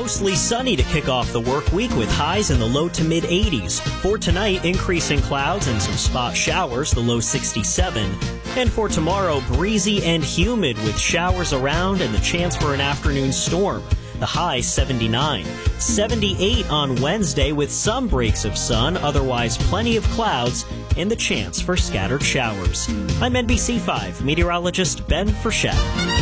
Mostly sunny to kick off the work week with highs in the low to mid 80s. For tonight, increasing clouds and some spot showers, the low 67. And for tomorrow, breezy and humid with showers around and the chance for an afternoon storm. The high 79. 78 on Wednesday with some breaks of sun, otherwise plenty of clouds and the chance for scattered showers. I'm NBC5 meteorologist Ben Frechette.